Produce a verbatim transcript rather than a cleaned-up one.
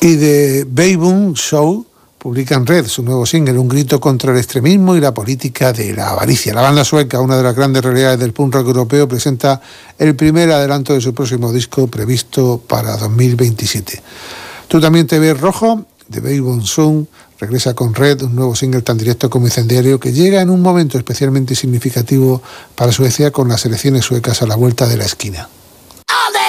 Y de Beibun Show publican Red, su nuevo single, un grito contra el extremismo y la política de la avaricia. La banda sueca, una de las grandes realidades del punk rock europeo, presenta el primer adelanto de su próximo disco previsto para dos mil veintisiete. Tú también te ves rojo, de Beibun Show regresa con Red, un nuevo single tan directo como incendiario que llega en un momento especialmente significativo para Suecia, con las elecciones suecas a la vuelta de la esquina.